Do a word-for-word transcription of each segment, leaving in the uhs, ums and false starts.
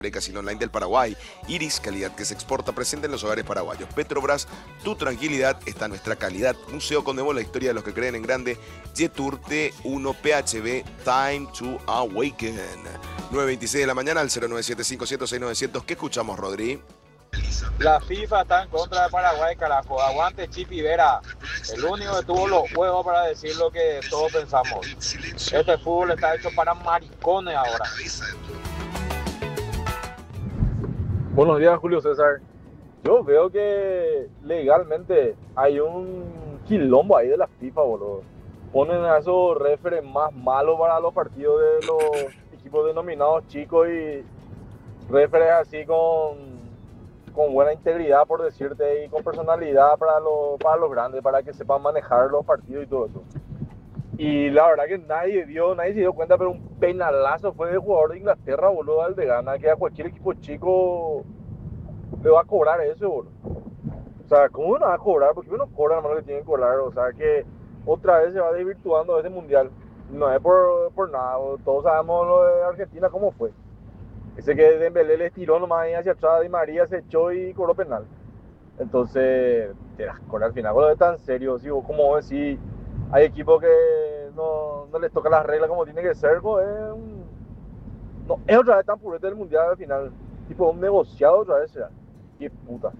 Casino Online del Paraguay. Iris, calidad que se exporta, presente en los hogares paraguayos. Petrobras, tu tranquilidad está en nuestra calidad. Museo Conmebol, la historia de los que creen en grande. Yetur T uno P H B, Time to Awaken. nueve veintiséis de la mañana al cero nueve siete cinco cero seis nueve cero cero. ¿Qué escuchamos, Rodri? La FIFA está en contra de Paraguay, carajo. Aguante Chipi Vera. El único que tuvo los huevos para decir lo que todos pensamos. Este fútbol está hecho para maricones ahora. Buenos días, Julio César. Yo veo que legalmente hay un quilombo ahí de la FIFA, boludo. Ponen a esos referees más malos para los partidos de los equipos denominados chicos y referees así con, con buena integridad, por decirte, y con personalidad para los, para los grandes, para que sepan manejar los partidos y todo eso. Y la verdad que nadie dio, nadie se dio cuenta, pero un penalazo fue del jugador de Inglaterra, boludo, al de Ghana, que a cualquier equipo chico le va a cobrar eso, boludo. O sea, ¿cómo no va a cobrar? Porque uno cobra nomás lo que tiene que cobrar. O sea, que otra vez se va desvirtuando ese mundial. No es por, por nada, boludo. Todos sabemos lo de Argentina cómo fue. Ese que Dembélé le estiró nomás ahí hacia atrás, Di María se echó y cobró penal. Entonces, con al final, con lo de tan serio, ¿sí? Como decir, hay equipos que no, no les toca las reglas como tiene que ser, pues, es, un, no, es otra vez tan purete del mundial al final, tipo un negociado otra vez, ¿será? Qué puta.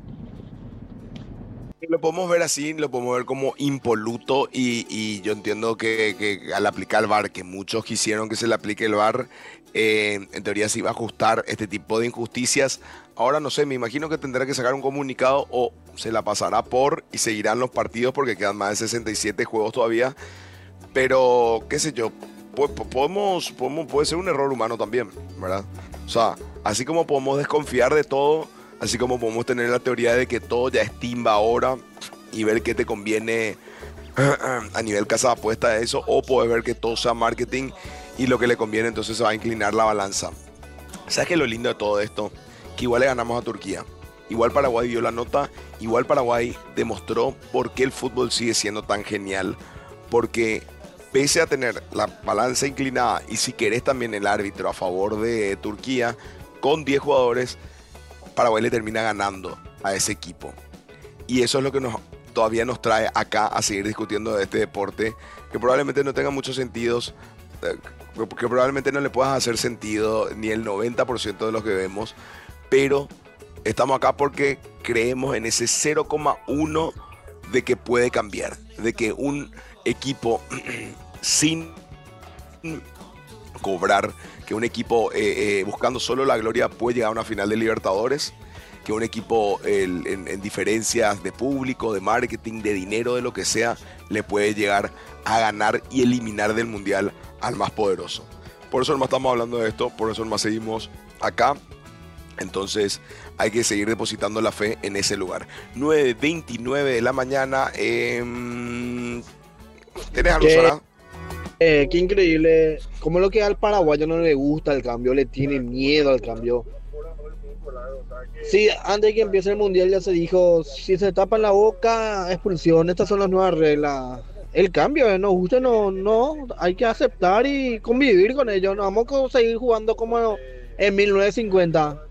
Lo podemos ver así, lo podemos ver como impoluto y, y yo entiendo que, que al aplicar el V A R, que muchos quisieron que se le aplique el V A R, eh, en teoría se iba a ajustar este tipo de injusticias. Ahora no sé, me imagino que tendrá que sacar un comunicado o se la pasará por y seguirán los partidos porque quedan más de sesenta y siete juegos todavía. Pero, qué sé yo, podemos, podemos, puede ser un error humano también, ¿verdad? O sea, así como podemos desconfiar de todo, así como podemos tener la teoría de que todo ya es timba ahora y ver qué te conviene a nivel casa de apuesta de eso, o puedes ver que todo sea marketing y lo que le conviene, entonces se va a inclinar la balanza. ¿Sabes qué es lo lindo de todo esto? Que igual le ganamos a Turquía. Igual Paraguay dio la nota, igual Paraguay demostró por qué el fútbol sigue siendo tan genial. Porque pese a tener la balanza inclinada y si querés también el árbitro a favor de Turquía, con diez jugadores, Paraguay le termina ganando a ese equipo. Y eso es lo que nos, todavía nos trae acá a seguir discutiendo de este deporte, que probablemente no tenga muchos sentidos, eh, que probablemente no le puedas hacer sentido ni el noventa por ciento de los que vemos, pero estamos acá porque creemos en ese cero coma uno de que puede cambiar, de que un equipo sin cobrar, que un equipo eh, eh, buscando solo la gloria puede llegar a una final de Libertadores, que un equipo eh, en, en diferencias de público, de marketing, de dinero, de lo que sea, le puede llegar a ganar y eliminar del mundial al más poderoso. Por eso nomás estamos hablando de esto, por eso nomás seguimos acá. Entonces hay que seguir depositando la fe en ese lugar. nueve veintinueve de la mañana. Eh, ¿Tenés algo, Qué, Sara? eh, qué increíble. Como lo que al paraguayo no le gusta el cambio, le tiene miedo al cambio. Sí, antes de que empiece el mundial ya se dijo, si se tapan la boca, expulsión, estas son las nuevas reglas. El cambio, eh, nos gusta, no, no, hay que aceptar y convivir con ellos. No vamos a seguir jugando como en mil novecientos cincuenta.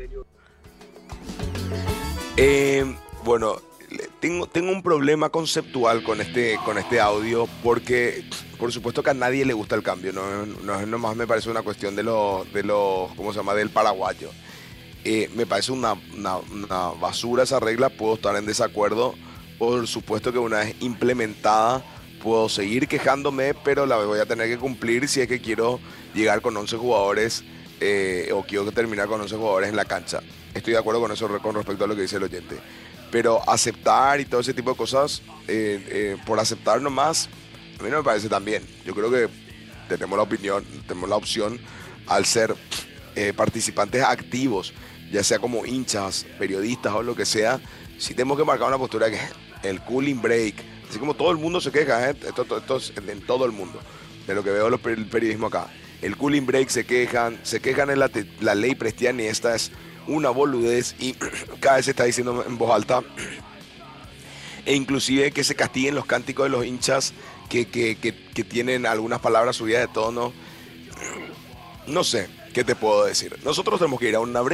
Eh, bueno, tengo, tengo un problema conceptual con este, con este audio porque, por supuesto que a nadie le gusta el cambio, no, no, nomás me parece una cuestión de los, de los, ¿cómo se llama?, del paraguayo. Eh, me parece una, una, una basura esa regla, puedo estar en desacuerdo, por supuesto que una vez implementada puedo seguir quejándome, pero la voy a tener que cumplir si es que quiero llegar con once jugadores eh, o quiero terminar con once jugadores en la cancha. Estoy de acuerdo con eso con respecto a lo que dice el oyente. Pero aceptar y todo ese tipo de cosas, eh, eh, por aceptar nomás, a mí no me parece tan bien. Yo creo que tenemos la opinión, tenemos la opción al ser eh, participantes activos, ya sea como hinchas, periodistas o lo que sea, sí tenemos que marcar una postura que es el cooling break. Así como todo el mundo se queja, ¿eh? esto, esto, esto es en todo el mundo, de lo que veo los, el periodismo acá. El cooling break se quejan, se quejan en la, te, la ley Prestiani, esta es una boludez y cada vez se está diciendo en voz alta, e inclusive que se castiguen los cánticos de los hinchas que, que, que, que tienen algunas palabras subidas de tono. No sé, ¿Qué te puedo decir? Nosotros tenemos que ir a una breve